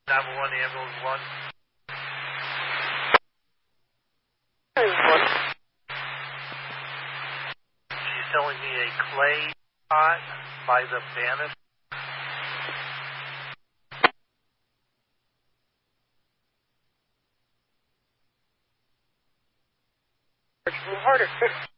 911 ambulance 1. She's telling me a clay pot by the banister. It's a little harder.